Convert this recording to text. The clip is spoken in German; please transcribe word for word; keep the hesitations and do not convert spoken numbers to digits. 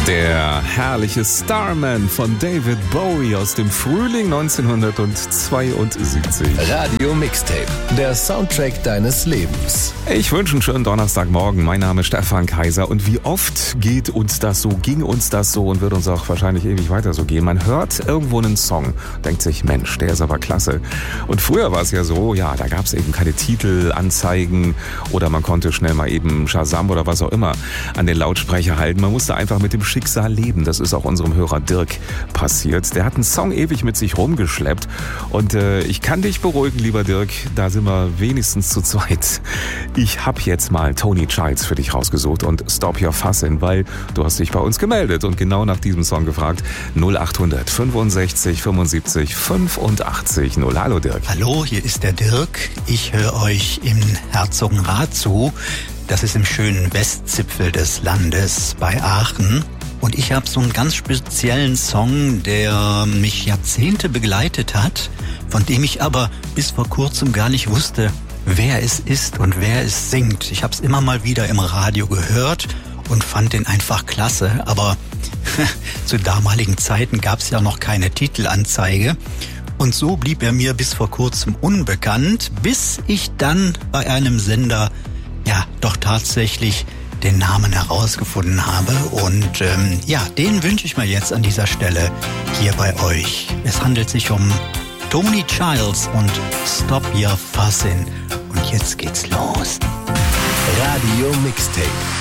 Der herrliche Starman von David Bowie aus dem Frühling neunzehnhundertzweiundsiebzig. Radio Mixtape, der Soundtrack deines Lebens. Ich wünsche einen schönen Donnerstagmorgen. Mein Name ist Stefan Kaiser und wie oft geht uns das so, ging uns das so und wird uns auch wahrscheinlich ewig weiter so gehen. Man hört irgendwo einen Song, denkt sich, Mensch, der ist aber klasse. Und früher war es ja so, ja, da gab es eben keine Titelanzeigen oder man konnte schnell mal eben Shazam oder was auch immer an den Lautsprecher halten. Man musste einfach mit dem Schicksal leben. Das ist auch unserem Hörer Dirk passiert. Der hat einen Song ewig mit sich rumgeschleppt und äh, ich kann dich beruhigen, lieber Dirk, da sind wir wenigstens zu zweit. Ich habe jetzt mal Tony Childs für dich rausgesucht und Stop Your Fussin', weil du hast dich bei uns gemeldet und genau nach diesem Song gefragt. null achthundert fünfundsechzig fünfundsiebzig fünfundachtzig null. Hallo Dirk. Hallo, hier ist der Dirk. Ich höre euch im Herzogenrath zu. Das ist im schönen Westzipfel des Landes bei Aachen. Und ich habe so einen ganz speziellen Song, der mich Jahrzehnte begleitet hat, von dem ich aber bis vor kurzem gar nicht wusste, wer es ist und wer es singt. Ich habe es immer mal wieder im Radio gehört und fand den einfach klasse. Aber zu damaligen Zeiten gab es ja noch keine Titelanzeige. Und so blieb er mir bis vor kurzem unbekannt, bis ich dann bei einem Sender ja doch tatsächlich den Namen herausgefunden habe. Und ähm, ja, den wünsche ich mir jetzt an dieser Stelle hier bei euch. Es handelt sich um Tony Childs und Stop Your Fussin'. Und jetzt geht's los. Radio Mixtape.